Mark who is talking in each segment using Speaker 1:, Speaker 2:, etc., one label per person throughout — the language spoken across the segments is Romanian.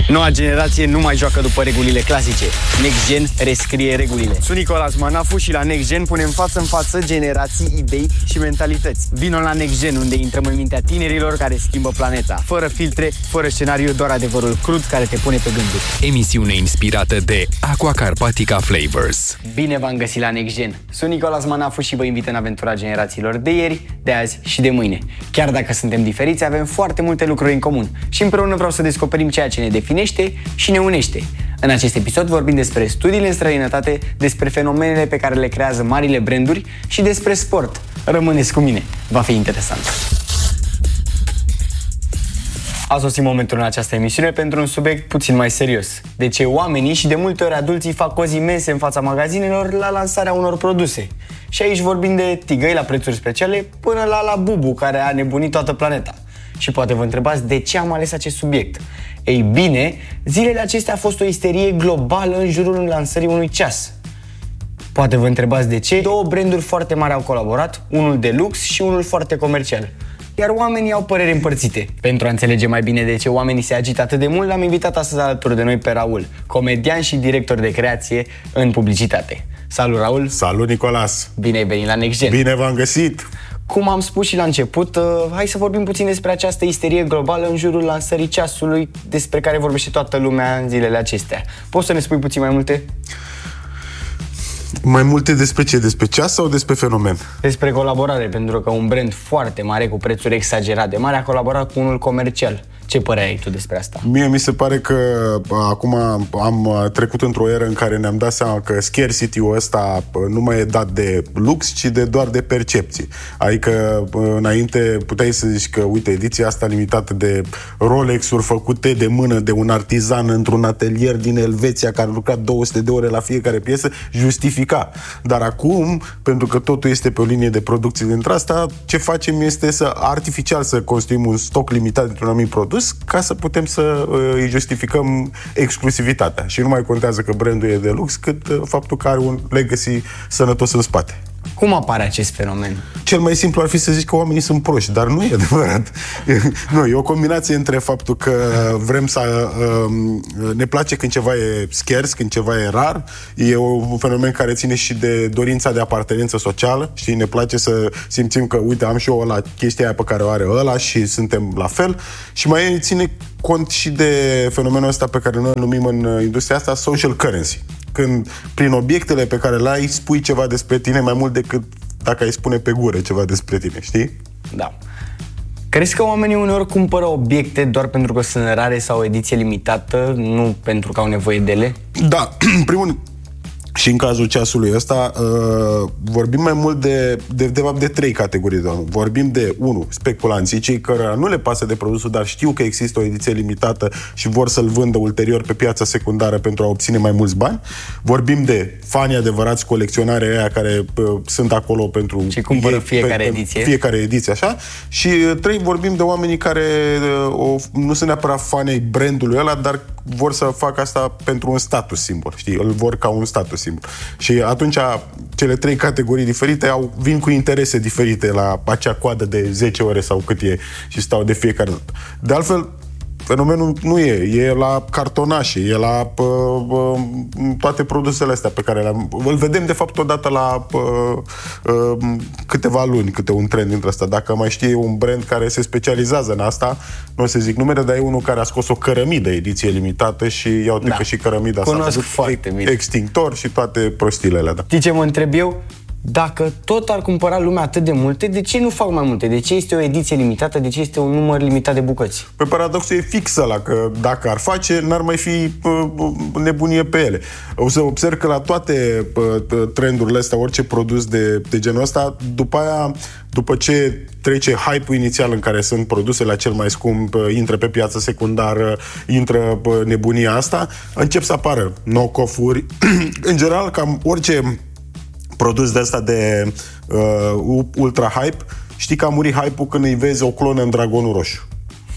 Speaker 1: Noua generație nu mai joacă după regulile clasice. Next Gen rescrie regulile. Sunt Nicolas Manafu și la Next Gen punem față în față generații, idei și mentalități. Vino la Next Gen, unde intrăm în mintea tinerilor care schimbă planeta. Fără filtre, fără scenariu, doar adevărul crud care te pune pe gânduri.
Speaker 2: Emisiune inspirată de Aqua Carpatica Flavors.
Speaker 1: Bine v-am găsit la Next Gen. Sunt Nicolas Manafu și vă invit în aventura generațiilor de ieri, de azi și de mâine. Chiar dacă suntem diferiți, avem foarte multe lucruri în comun și împreună vreau să descoperim ceea ce ne definește și ne unește. În acest episod vorbim despre studiile în străinătate, despre fenomenele pe care le creează marile branduri și despre sport. Rămâneți cu mine, va fi interesant. A sosit momentul în această emisiune pentru un subiect puțin mai serios. De ce oamenii și de multe ori adulții fac cozi imense în fața magazinelor la lansarea unor produse. Și aici vorbim de tigăi la prețuri speciale până la Bubu, care a nebunit toată planeta. Și poate vă întrebați de ce am ales acest subiect. Ei bine, zilele acestea a fost o isterie globală în jurul lansării unui ceas. Poate vă întrebați de ce. Două branduri foarte mari au colaborat, unul de lux și unul foarte comercial. Iar oamenii au păreri împărțite. Pentru a înțelege mai bine de ce oamenii se agită atât de mult, l-am invitat astăzi alături de noi pe Raul, comedian și director de creație în publicitate. Salut, Raul!
Speaker 3: Salut, Nicolas!
Speaker 1: Bine ai venit la Next Gen!
Speaker 3: Bine v-am găsit!
Speaker 1: Cum am spus și la început, hai să vorbim puțin despre această isterie globală în jurul lansării ceasului despre care vorbește toată lumea în zilele acestea. Poți să ne spui puțin mai multe?
Speaker 3: Mai multe despre ce? Despre ceas sau despre fenomen?
Speaker 1: Despre colaborare, pentru că un brand foarte mare, cu prețuri exagerat de mari, a colaborat cu unul comercial. Ce părere ai tu despre asta?
Speaker 3: Mie mi se pare că acum am trecut într-o eră în care ne-am dat seama că scarcity-ul ăsta nu mai e dat de lux, ci doar de percepții. Adică înainte puteai să zici că, uite, ediția asta limitată de Rolex-uri făcute de mână de un artizan într-un atelier din Elveția care a lucrat 200 de ore la fiecare piesă, justifica. Dar acum, pentru că totul este pe o linie de producție dintre asta, ce facem este artificial să construim un stoc limitat dintr-un anumit produs ca să putem să îi justificăm exclusivitatea. Și nu mai contează că brandul e de lux, cât faptul că are un legacy sănătos în spate.
Speaker 1: Cum apare acest fenomen?
Speaker 3: Cel mai simplu ar fi să zici că oamenii sunt proști, dar nu e adevărat. Nu, e o combinație între faptul că vrem să ne place când ceva e scarce, când ceva e rar. E un fenomen care ține și de dorința de apartenență socială. Știi, ne place să simțim că, uite, am și eu ăla, chestia aia pe care o are ăla și suntem la fel. Și mai ține cont și de fenomenul ăsta pe care noi îl numim în industria asta social currency. Când prin obiectele pe care le ai spui ceva despre tine mai mult decât dacă ai spune pe gură ceva despre tine, știi?
Speaker 1: Da. Crezi că oamenii uneori cumpără obiecte doar pentru că sunt rare sau o ediție limitată, nu pentru că au nevoie de ele?
Speaker 3: Da, în primul și în cazul ceasului ăsta vorbim mai mult de fapt de trei categorii de oameni. Vorbim de, 1, speculanții, cei care nu le pasă de produsul, dar știu că există o ediție limitată și vor să-l vândă ulterior pe piața secundară pentru a obține mai mulți bani. Vorbim de fanii adevărați, colecționare aia care sunt acolo pentru...
Speaker 1: Și cumpără fiecare ediție,
Speaker 3: așa. Și 3, vorbim de oamenii care nu sunt neapărat fani ai brandului ăla, dar vor să facă asta pentru un status simbol, știi? Îl vor ca un status simbol. Și atunci cele 3 categorii diferite vin cu interese diferite la acea coadă de 10 ore sau cât e și stau de fiecare dată. De altfel, fenomenul nu e la cartonașe, e la toate produsele astea pe care îl vedem de fapt odată la câteva luni, câte un trend dintre asta. Dacă mai știe un brand care se specializează în asta, nu o să zic numere, dar e unul care a scos o cărămidă ediție limitată și iau că și cărămida asta.
Speaker 1: Cunosc foarte bine.
Speaker 3: Extintor și toate prostilele alea. Da.
Speaker 1: Știi ce mă întreb eu? Dacă tot ar cumpăra lumea atât de multe, de ce nu fac mai multe? De ce este o ediție limitată? De ce este un număr limitat de bucăți?
Speaker 3: Pe paradoxul e fix ăla, că dacă ar face, n-ar mai fi nebunie pe ele. O să observ că la toate trendurile astea, orice produs de genul ăsta, după ce trece hype-ul inițial în care sunt produsele cel mai scump, intră pe piața secundară, intră nebunia asta, încep să apară knock-off-uri. În general, cam orice produs de asta de ultra hype, știi că a murit hype-ul când îi vezi o clonă în dragonul roșu.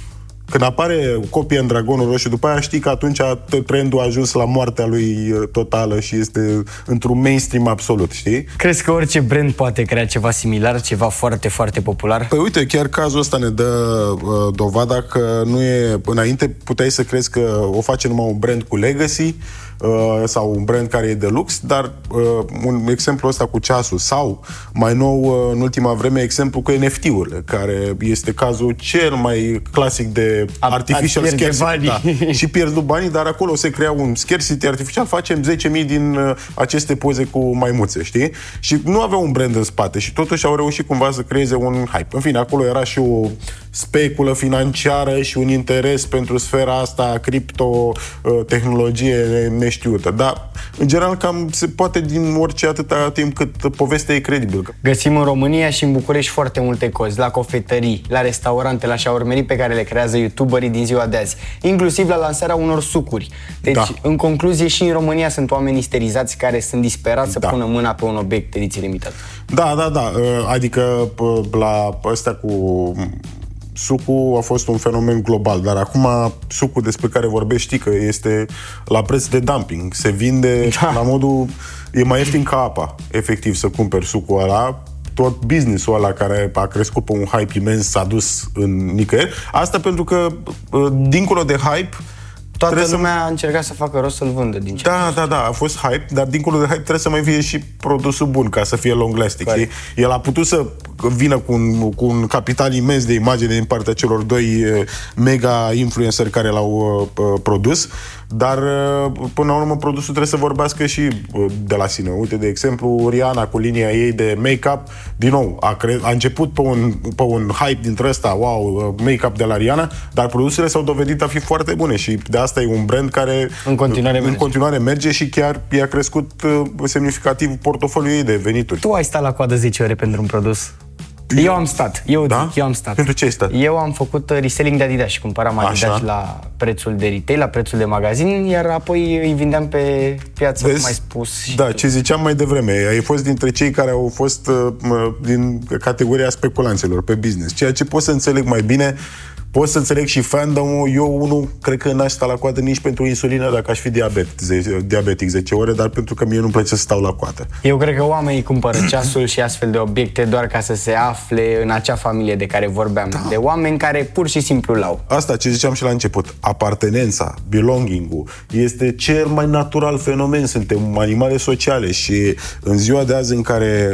Speaker 3: când apare copie în Dragonul Roșu, după aia știi că atunci trendul a ajuns la moartea lui totală și este într-un mainstream absolut, știi?
Speaker 1: Crezi că orice brand poate crea ceva similar, ceva foarte, foarte popular?
Speaker 3: Păi uite, chiar cazul ăsta ne dă dovada că nu e... Înainte puteai să crezi că o face numai un brand cu legacy sau un brand care e de lux, dar un exemplu ăsta cu ceasul sau mai nou în ultima vreme exemplu cu NFT-urile, care este cazul cel mai clasic de artificial scarcity. Da. Și pierzi banii, dar acolo se crea un scarcity artificial, facem 10.000 din aceste poze cu maimuțe, știi? Și nu avea un brand în spate și totuși au reușit cumva să creeze un hype. În fine, acolo era și o speculă financiară și un interes pentru sfera asta, cripto, tehnologie neștiută. Dar, în general, cam se poate din orice atâta timp cât povestea e credibilă.
Speaker 1: Găsim în România și în București foarte multe cozi, la cofetării, la restaurante, la șaurmerii pe care le creează youtuberii din ziua de azi, inclusiv la lansarea unor sucuri. Deci, în concluzie, și în România sunt oameni isterizați care sunt disperați să pună mâna pe un obiect ediție limitată.
Speaker 3: Da. Adică la ăstea cu sucul a fost un fenomen global, dar acum sucul despre care vorbești știi că este la preț de dumping. Se vinde la modul... E mai ieftin ca apa, efectiv, să cumperi sucul ăla. Tot business-ul ăla care a crescut pe un hype imens s-a dus în nicăieri. Asta pentru că, dincolo de hype,
Speaker 1: toată lumea a încercat să facă rost să-l vândă din ce.
Speaker 3: Da, a fost hype, dar dincolo de hype trebuie să mai fie și produsul bun ca să fie long lasting. El a putut să vină cu un capital imens de imagine din partea celor doi mega influenceri care l-au produs, dar până la urmă produsul trebuie să vorbească și de la sine. Uite, de exemplu, Rihanna cu linia ei de make-up, din nou, a început pe un hype dintre ăsta, wow, make-up de la Rihanna, dar produsele s-au dovedit a fi foarte bune și de asta e un brand care în continuare merge și chiar i-a crescut semnificativ portofoliul ei de venituri.
Speaker 1: Tu ai stat la coadă 10 ore pentru un produs? Eu am stat. Eu am stat.
Speaker 3: Pentru ce ai stat?
Speaker 1: Eu am făcut reselling de Adidas și cumpăram Adidas la prețul de retail, la prețul de magazin, iar apoi îi vindeam pe piață, cum ai spus.
Speaker 3: Da, ce ziceam mai devreme, ai fost dintre cei care au fost din categoria speculanților pe business, ceea ce pot să înțeleg mai bine. Pot să înțeleg și fandom-ul. Eu, unul, cred că n-aș sta la coadă nici pentru insulină dacă aș fi diabetic 10 ore, dar pentru că mie nu-mi place să stau la coadă.
Speaker 1: Eu cred că oamenii cumpără ceasul și astfel de obiecte doar ca să se afle în acea familie de care vorbeam. De oameni care pur și simplu l-au.
Speaker 3: Asta ce ziceam și la început. Apartenența, belonging-ul este cel mai natural fenomen. Suntem animale sociale și în ziua de azi în care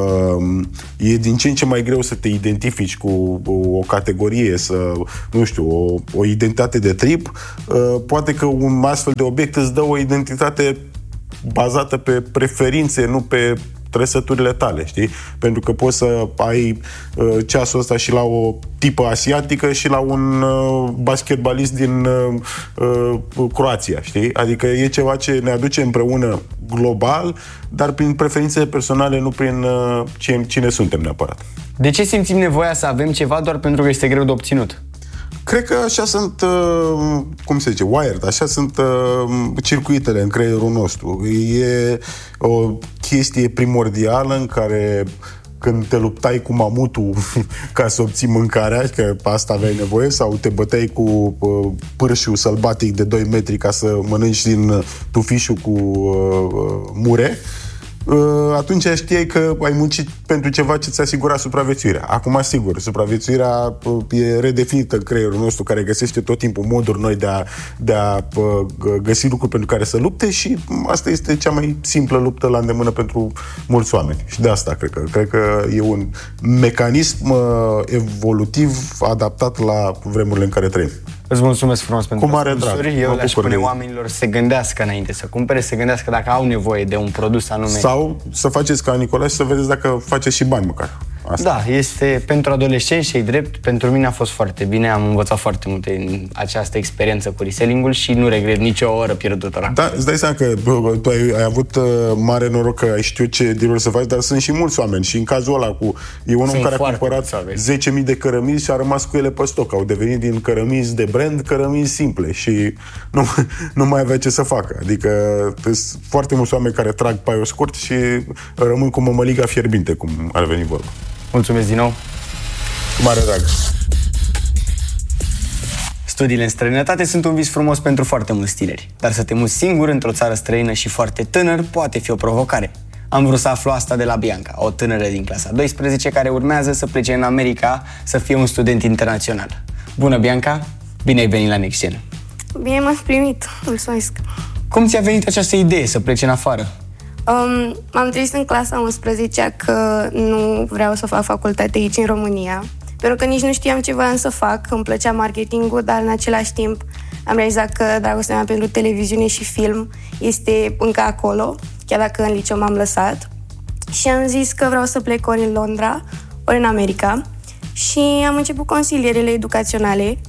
Speaker 3: e din ce în ce mai greu să te identifici cu o categorie, să nu știu, o identitate de trib, poate că un astfel de obiect îți dă o identitate bazată pe preferințe, nu pe trăsăturile tale, știi? Pentru că poți să ai ceasul ăsta și la o tipă asiatică și la un basketbalist din Croația, știi? Adică e ceva ce ne aduce împreună global, dar prin preferințele personale, nu prin cine suntem neapărat.
Speaker 1: De ce simțim nevoia să avem ceva doar pentru că este greu de obținut?
Speaker 3: Cred că așa sunt, cum se zice, wired, așa sunt circuitele în creierul nostru. E o chestie primordială în care când te luptai cu mamutul ca să obții mâncarea, că asta aveai nevoie, sau te băteai cu pârșul sălbatic de 2 metri ca să mănânci din tufișul cu mure, atunci știai că ai muncit pentru ceva ce ți asigura supraviețuirea. Acum, sigur, supraviețuirea e redefinită în creierul nostru, care găsește tot timpul moduri noi de a găsi lucruri pentru care să lupte și asta este cea mai simplă luptă la îndemână pentru mulți oameni. Și de asta cred că e un mecanism evolutiv adaptat la vremurile în care trăim.
Speaker 1: Îți mulțumesc frumos pentru
Speaker 3: răspunsuri.
Speaker 1: Eu le-aș spune oamenilor să se gândească înainte să cumpere, să se gândească dacă au nevoie de un produs anume.
Speaker 3: Sau să faceți ca Nicolae și să vedeți dacă faceți și bani măcar.
Speaker 1: Asta. Da, este pentru adolescenți și drept. Pentru mine a fost foarte bine, am învățat foarte multe în această experiență cu reselling-ul și nu regret nicio oră pierdută.
Speaker 3: Da, îți dai seama că tu ai avut mare noroc că ai știut ce deal-uri să faci, dar sunt și mulți oameni și în cazul ăla e un om care a cumpărat 10.000 de cărămizi și a rămas cu ele pe stoc. Au devenit din cărămizi de brand cărămizi simple și nu mai avea ce să facă. Adică sunt foarte mulți oameni care trag paiul scurt și rămân cu mămăliga fierbinte, cum ar veni vorba.
Speaker 1: Mulțumesc din nou.
Speaker 3: Mare drag.
Speaker 1: Studiile în străinătate sunt un vis frumos pentru foarte mulți tineri, dar să te muți singur într-o țară străină și foarte tânăr poate fi o provocare. Am vrut să aflu asta de la Bianca, o tânără din clasa 12 care urmează să plece în America să fie un student internațional. Bună, Bianca! Bine ai venit la Next Gen!
Speaker 4: Bine m-ați primit, mulțumesc!
Speaker 1: Cum ți-a venit această idee să pleci în afară?
Speaker 4: M-am trezit în clasa 11 că nu vreau să fac facultate aici în România, pentru că nici nu știam ce voiam să fac, îmi plăcea marketingul, dar în același timp am realizat că dragostea mea pentru televiziune și film este încă acolo, chiar dacă în liceu m-am lăsat. Și am zis că vreau să plec ori în Londra, ori în America și am început consilierele educaționale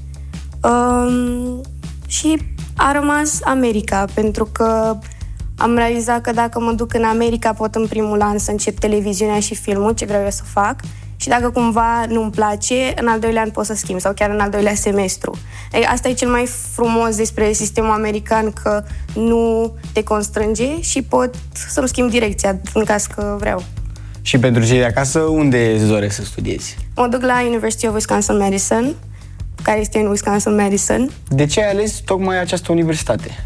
Speaker 4: și a rămas America, pentru că am realizat că dacă mă duc în America pot în primul an să încep televiziunea și filmul, ce vreau eu să fac, și dacă cumva nu-mi place, în al doilea an pot să schimb sau chiar în al doilea semestru. Asta e cel mai frumos despre sistemul american, că nu te constrânge și pot să-mi schimb direcția în caz că vreau.
Speaker 1: Și pentru cei de acasă, unde îți doresc să studiezi?
Speaker 4: Mă duc la University of Wisconsin-Madison, care este în Wisconsin-Madison.
Speaker 1: De ce ai ales tocmai această universitate?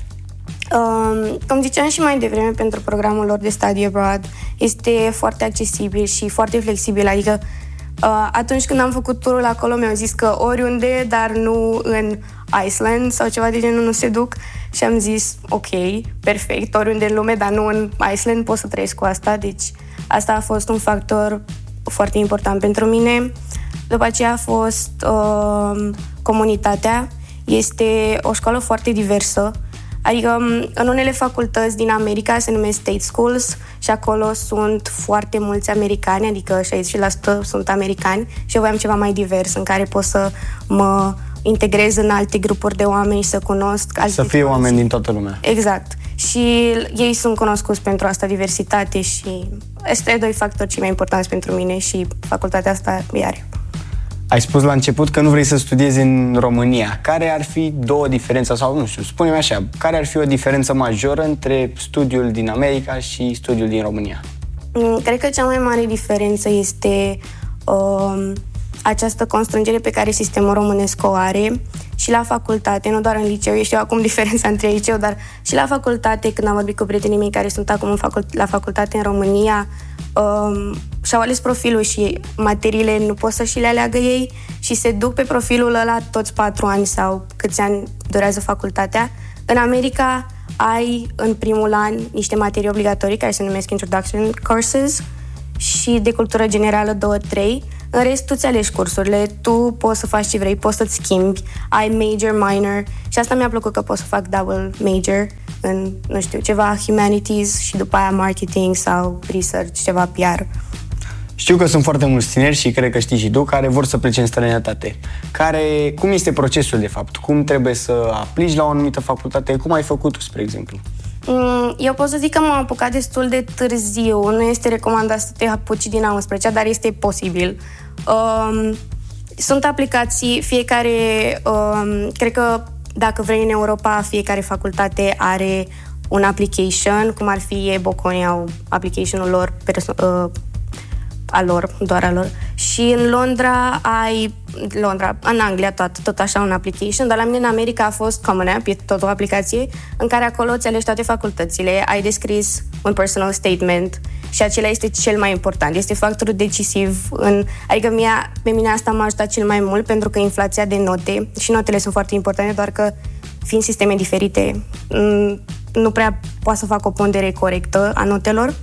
Speaker 4: Cum ziceam și mai devreme, pentru programul lor de study abroad este foarte accesibil și foarte flexibil, adică atunci când am făcut turul acolo mi-au zis că oriunde, dar nu în Iceland sau ceva de genul, nu se duc, și am zis ok, perfect, oriunde în lume, dar nu în Iceland, pot să trăiesc cu asta, deci asta a fost un factor foarte important pentru mine. După aceea a fost comunitatea, este o școală foarte diversă. Adică în unele facultăți din America se numesc state schools și acolo sunt foarte mulți americani, adică 60% sunt americani, și eu voiam ceva mai divers în care pot să mă integrez în alte grupuri de oameni și să cunosc alte
Speaker 1: să fie oameni din toată lumea.
Speaker 4: Exact. Și ei sunt cunoscuți pentru asta, diversitate, și astea doi factori cei mai importanți pentru mine și facultatea asta iar.
Speaker 1: Ai spus la început că nu vrei să studiezi în România. Care ar fi două diferențe, sau nu știu, spune-mi așa, care ar fi o diferență majoră între studiul din America și studiul din România?
Speaker 4: Cred că cea mai mare diferență este această constrângere pe care sistemul românesc o are și la facultate, nu doar în liceu. Eu știu acum diferența între liceu, dar și la facultate, când am vorbit cu prietenii mei care sunt acum la facultate în România, și-au ales profilul și materiile nu pot să și le aleagă ei și se duc pe profilul ăla toți 4 ani sau câți ani durează facultatea. În America ai în primul an niște materii obligatorii care se numesc Introduction Courses și de cultură generală 2-3. În rest, tu ți alegi cursurile, tu poți să faci ce vrei, poți să-ți schimbi, ai major, minor, și asta mi-a plăcut, că pot să fac double major în, nu știu, ceva humanities și după aia marketing sau research, ceva PR.
Speaker 1: Știu că sunt foarte mulți tineri și cred că știi și tu, care vor să plece în străinătate. Cum este procesul, de fapt? Cum trebuie să aplici la o anumită facultate? Cum ai făcut tu, spre exemplu?
Speaker 4: Eu pot să zic că m-am apucat destul de târziu. Nu este recomandat să te apuci din a 11-a, dar este posibil. Sunt aplicații, fiecare, cred că dacă vrei în Europa, fiecare facultate are un application, cum ar fi Bocconi au application-ul lor, a lor, doar a lor. Și în Londra în Anglia tot așa un application, dar la mine în America a fost Common App, e tot o aplicație în care acolo ți alegi toate facultățile, ai descris un personal statement și acela este cel mai important, este factorul decisiv adică pe mine asta m-a ajutat cel mai mult, pentru că inflația de note, și notele sunt foarte importante, doar că fiind sisteme diferite nu prea poate să fac o pondere corectă a notelor.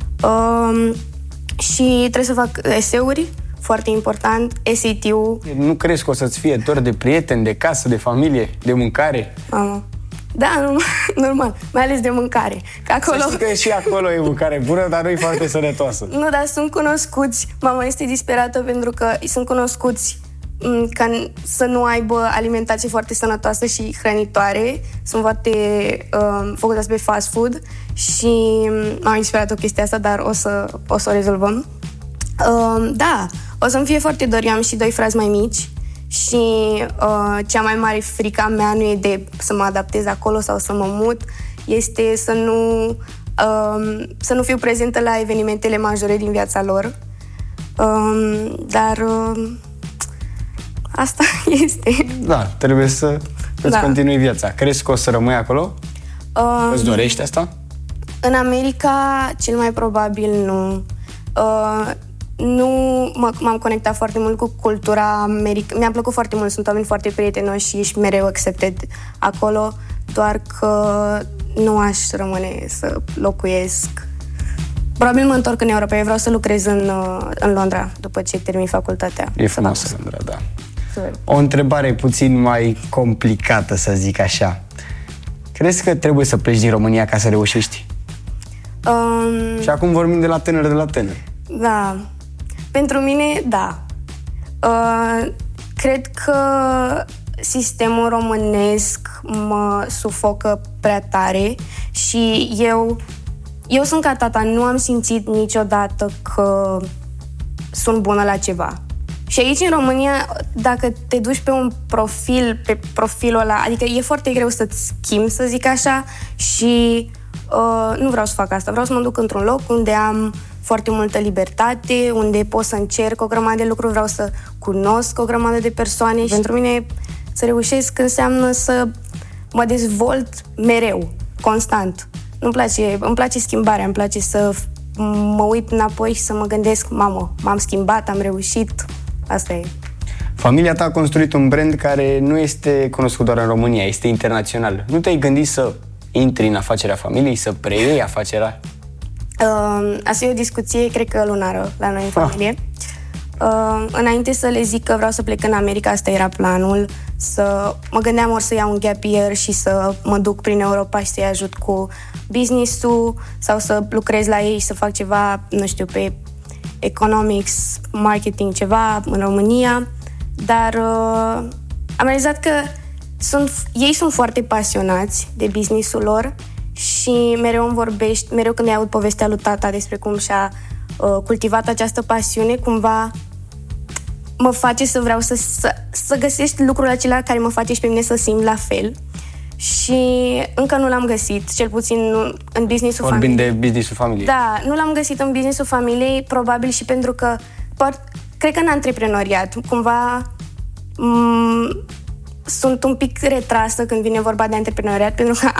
Speaker 4: Și trebuie să fac eseuri, foarte important, SAT-ul.
Speaker 1: Nu crezi că o să-ți fie dor de prieteni, de casă, de familie, de mâncare?
Speaker 4: Da, normal, mai ales de mâncare. Că acolo...
Speaker 1: Să știi că și acolo e mâncare bună, dar nu e foarte sănătoasă.
Speaker 4: Nu, dar sunt cunoscuți. Mama este disperată pentru că sunt cunoscuți ca să nu aibă alimentație foarte sănătoasă și hrănitoare. Sunt foarte focusați pe fast food și m-am disperat o chestia asta, dar o să o rezolvăm. Da, o să-mi fie foarte dor. Eu am și 2 frați mai mici și cea mai mare frica mea nu e de să mă adaptez acolo sau să mă mut, este să nu fiu prezentă la evenimentele majore din viața lor. Dar asta este.
Speaker 1: Da, trebuie să îți continui viața. Crezi că o să rămâi acolo? Îți dorești asta?
Speaker 4: În America, cel mai probabil nu. Nu m-am conectat foarte mult cu cultura americană. Mi-a plăcut foarte mult, sunt oameni foarte prietenoși și mereu accepted acolo, doar că nu aș rămâne să locuiesc. Probabil mă întorc în Europa. Eu vreau să lucrez în Londra după ce termin facultatea.
Speaker 1: E frumoasă Londra, da. O întrebare puțin mai complicată, să zic așa. Crezi că trebuie să pleci din România ca să reușești? Și acum vorbim de la tânăr.
Speaker 4: Da. Pentru mine, da. Cred că sistemul românesc mă sufocă prea tare și eu sunt ca tata, nu am simțit niciodată că sunt bună la ceva. Și aici, în România, dacă te duci pe un profil, pe profilul ăla, adică e foarte greu să-ți schimbi, să zic așa, și nu vreau să fac asta. Vreau să mă duc într-un loc unde am foarte multă libertate, unde pot să încerc o grămadă de lucruri, vreau să cunosc o grămadă de persoane. Și pentru mine să reușesc înseamnă să mă dezvolt mereu, constant. Îmi place schimbarea, îmi place să mă uit înapoi și să mă gândesc, mamă, m-am schimbat, am reușit, asta e.
Speaker 1: Familia ta a construit un brand care nu este cunoscut doar în România, este internațional. Nu te-ai gândit să intri în afacerea familiei, să preiei afacerea?
Speaker 4: Asta e o discuție, cred că lunară, la noi în familie. Înainte să le zic că vreau să plec în America, asta era planul, mă gândeam ori să iau un gap year și să mă duc prin Europa și să-i ajut cu business-ul sau să lucrez la ei și să fac ceva, nu știu, pe economics, marketing, ceva în România, dar am realizat că ei sunt foarte pasionați de business-ul lor și mereu îmi vorbești, mereu când îi aud povestea lui tata despre cum și-a cultivat această pasiune, cumva mă face să vreau să găsești lucrul acela care mă face și pe mine să simt la fel. Și încă nu l-am găsit, cel puțin în business-ul familiei.
Speaker 1: Vorbim de business-ul familiei.
Speaker 4: Da, nu l-am găsit în business-ul familiei, probabil și pentru că cred că în antreprenoriat, cumva sunt un pic retrasă când vine vorba de antreprenoriat, pentru că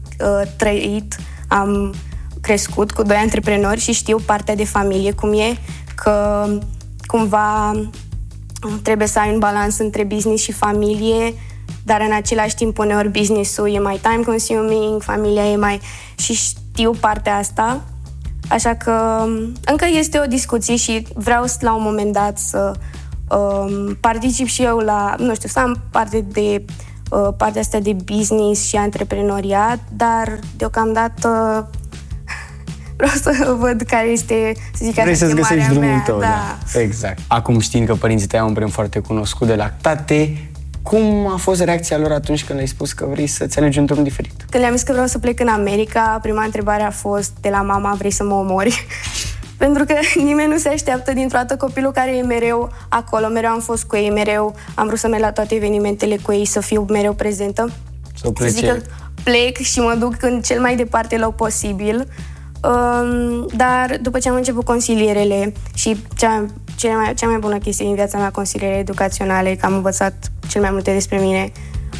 Speaker 4: am crescut cu 2 antreprenori și știu partea de familie, cum e, că cumva trebuie să ai un balans între business și familie, dar în același timp uneori business-ul e mai time consuming, familia e mai... și știu partea asta, așa că încă este o discuție și vreau la un moment dat să particip și eu la, nu știu, să am parte de partea asta de business și antreprenoriat, dar deocamdată vreau să văd care este, să zic,
Speaker 1: vrei să-ți găsești drumul tău,
Speaker 4: da.
Speaker 1: Exact. Acum, știind că părinții tăi au un brand foarte cunoscut de lactate, cum a fost reacția lor atunci când le-ai spus că vrei să-ți alegi un drum diferit?
Speaker 4: Când le-am zis că vreau să plec în America, prima întrebare a fost de la mama, vrei să mă omori? Pentru că nimeni nu se așteaptă dintr-o dată copilul care e mereu acolo, mereu am fost cu ei, mereu am vrut să merg la toate evenimentele cu ei, să fiu mereu prezentă.
Speaker 1: Să zic că
Speaker 4: plec și mă duc în cel mai departe loc posibil. Dar după ce am început consilierele și cea mai bună chestie din viața mea, consiliere educaționale, că am învățat cel mai multe despre mine,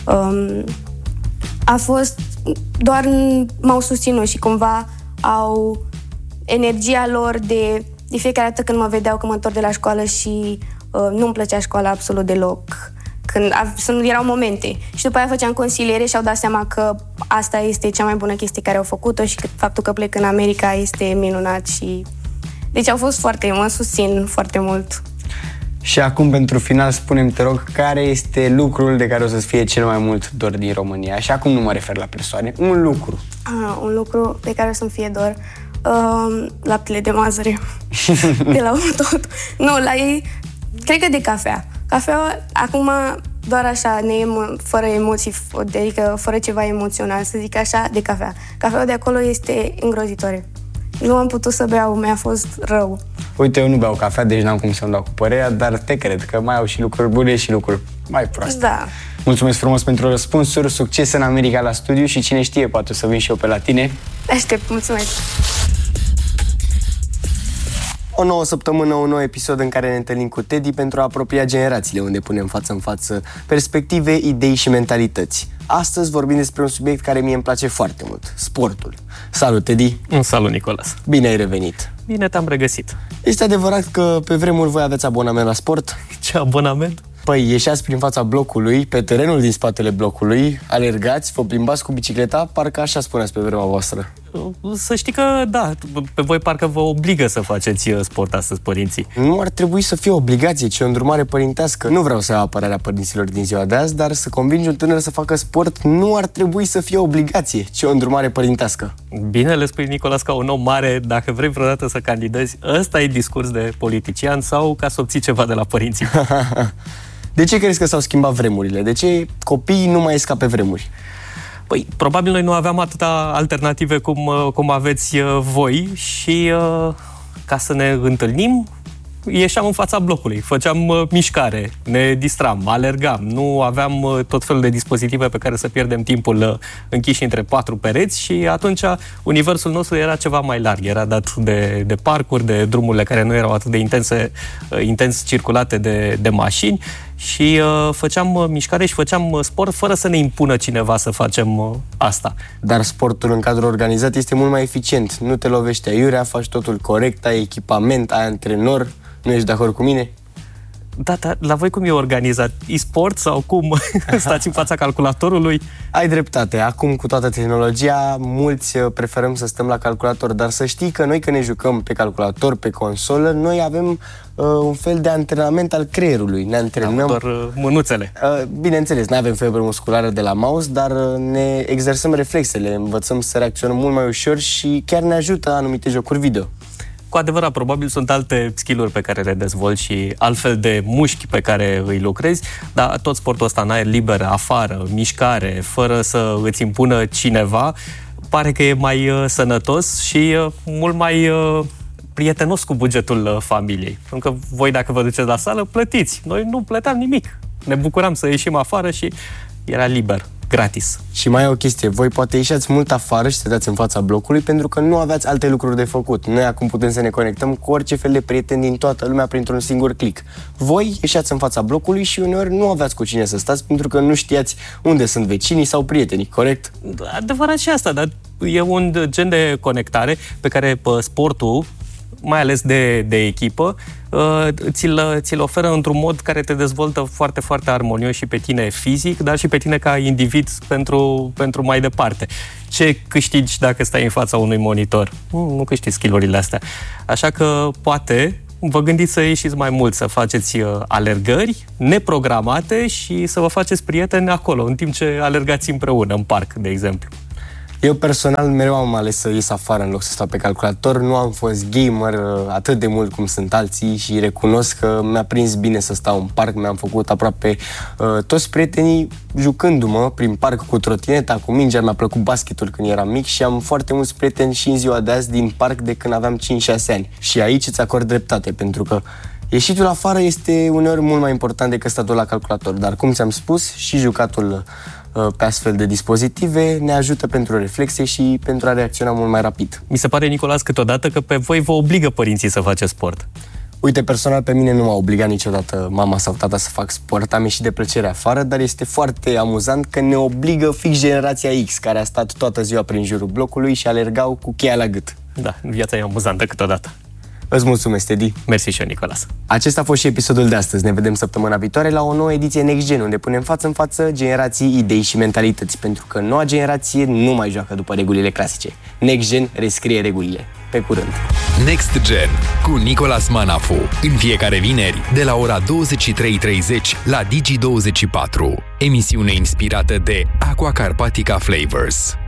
Speaker 4: a fost doar m-au susținut și cumva au energia lor de fiecare dată când mă vedeau că mă întorc de la școală și nu-mi plăcea școala absolut deloc. Erau momente. Și după aia făceam consiliere și au dat seama că asta este cea mai bună chestie care au făcut-o și că faptul că plec în America este minunat și... Deci mă susțin foarte mult.
Speaker 1: Și acum, pentru final, spune-mi, te rog, care este lucrul de care o să-ți fie cel mai mult dor din România? Și acum nu mă refer la persoane, un lucru.
Speaker 4: Un lucru de care o să-mi fie dor. Laptele de mazăre. De la tot. Nu, la ei, cred că de cafea. Cafeaua, acum, doar așa, fără emoții, adică fără ceva emoțional, să zic așa, de cafea. Cafeaua de acolo este îngrozitoare. Nu am putut să beau, mi-a fost rău.
Speaker 1: Uite, eu nu beau cafea, deci n-am cum să-mi dau cu părerea, dar te cred că mai au și lucruri bune și lucruri mai proaste.
Speaker 4: Da.
Speaker 1: Mulțumesc frumos pentru răspunsuri, succes în America la studiu și cine știe, poate să vin și eu pe la tine.
Speaker 4: Aștept, mulțumesc!
Speaker 1: O nouă săptămână, un nou episod în care ne întâlnim cu Teddy pentru a apropia generațiile, unde punem față în față perspective, idei și mentalități. Astăzi vorbim despre un subiect care mie îmi place foarte mult, sportul. Salut, Teddy!
Speaker 5: Salut, Nicolas!
Speaker 1: Bine ai revenit!
Speaker 5: Bine te-am regăsit!
Speaker 1: Este adevărat că pe vremuri voi aveți abonament la sport?
Speaker 5: Ce abonament?
Speaker 1: Păi, ieșeați prin fața blocului, pe terenul din spatele blocului, alergați, vă plimbați cu bicicleta, parcă așa spuneați pe vremea voastră.
Speaker 5: Să știi că, da, pe voi parcă vă obligă să faceți sport astăzi, părinții.
Speaker 1: Nu ar trebui să fie o obligație, ci o îndrumare părintească. Nu vreau să iau apărarea părinților din ziua de azi, dar să convingi un tânăr să facă sport nu ar trebui să fie o obligație, ci o îndrumare părintească.
Speaker 5: Bine le spui, Nicolas, ca un om mare, dacă vrei vreodată să candidezi, ăsta e discurs de politician sau ca să obții ceva de la părinții.
Speaker 1: De ce crezi că s-au schimbat vremurile? De ce copiii nu mai ies ca pe vremuri?
Speaker 5: Păi, probabil noi nu aveam atâta alternative cum aveți voi și ca să ne întâlnim, ieșeam în fața blocului, făceam mișcare, ne distram, alergam, nu aveam tot felul de dispozitive pe care să pierdem timpul închiși între patru pereți și atunci universul nostru era ceva mai larg, era dat de parcuri, de drumurile care nu erau atât de intens circulate de mașini și făceam mișcare și făceam sport fără să ne impună cineva să facem asta.
Speaker 1: Dar sportul în cadrul organizat este mult mai eficient, nu te lovește aiurea, faci totul corect, ai echipament, ai antrenor. Nu ești de acord cu mine?
Speaker 5: Da, la voi cum e organizat? E-sport sau cum? Stați în fața calculatorului?
Speaker 1: Ai dreptate. Acum, cu toată tehnologia, mulți preferăm să stăm la calculator, dar să știi că noi, când ne jucăm pe calculator, pe consolă, noi avem un fel de antrenament al creierului. Ne antrenăm...
Speaker 5: Doar mânuțele.
Speaker 1: Bineînțeles, nu avem febră musculară de la mouse, dar ne exersăm reflexele, învățăm să reacționăm mult mai ușor și chiar ne ajută anumite jocuri video.
Speaker 5: Cu adevărat, probabil sunt alte skill-uri pe care le dezvolți și altfel de mușchi pe care îi lucrezi, dar tot sportul ăsta în aer liber, afară, mișcare, fără să îți impună cineva, pare că e mai sănătos și mult mai prietenos cu bugetul familiei. Pentru că voi, dacă vă duceți la sală, plătiți. Noi nu plăteam nimic. Ne bucuram să ieșim afară și era liber. Gratis.
Speaker 1: Și mai e o chestie, voi poate ieșați mult afară și stăteați în fața blocului pentru că nu aveați alte lucruri de făcut. Noi acum putem să ne conectăm cu orice fel de prieteni din toată lumea printr-un singur click. Voi ieșați în fața blocului și uneori nu aveați cu cine să stați pentru că nu știați unde sunt vecinii sau prietenii, corect?
Speaker 5: Adevărat și asta, dar e un gen de conectare pe care sportul, mai ales de echipă, ți-l oferă într-un mod care te dezvoltă foarte, foarte armonios și pe tine fizic, dar și pe tine ca individ pentru mai departe. Ce câștigi dacă stai în fața unui monitor? Nu câștigi skill-urile astea. Așa că poate vă gândiți să ieșiți mai mult, să faceți alergări neprogramate și să vă faceți prieteni acolo, în timp ce alergați împreună, în parc, de exemplu.
Speaker 1: Eu personal mereu am ales să ies afară în loc să stau pe calculator. Nu am fost gamer atât de mult cum sunt alții și recunosc că mi-a prins bine să stau în parc. Mi-am făcut aproape toți prietenii jucându-mă prin parc cu trotineta, cu mingea. Mi-a plăcut basketul când eram mic și am foarte mulți prieteni și în ziua de azi din parc de când aveam 5-6 ani. Și aici îți acord dreptate, pentru că ieșitul afară este uneori mult mai important decât statul la calculator. Dar, cum ți-am spus, și jucatul pe astfel de dispozitive ne ajută pentru reflexe și pentru a reacționa mult mai rapid.
Speaker 5: Mi se pare, Nicolas, câteodată că pe voi vă obligă părinții să faceți sport.
Speaker 1: Uite, personal pe mine nu m-a obligat niciodată mama sau tata să fac sport. Am ieșit de plăcere afară, dar este foarte amuzant că ne obligă fix generația X, care a stat toată ziua prin jurul blocului și alergau cu cheia la gât.
Speaker 5: Da, viața e amuzantă câteodată.
Speaker 1: Îți mulțumesc, Teddy.
Speaker 5: Mersi și eu, Nicolas.
Speaker 1: Acesta a fost și episodul de astăzi. Ne vedem săptămâna viitoare la o nouă ediție Next Gen, unde punem față în față generații, idei și mentalități, pentru că noua generație nu mai joacă după regulile clasice. Next Gen rescrie regulile. Pe curând!
Speaker 2: Next Gen cu Nicolas Manafu. În fiecare vineri, de la ora 23:30 la Digi24. Emisiune inspirată de Aqua Carpatica Flavors.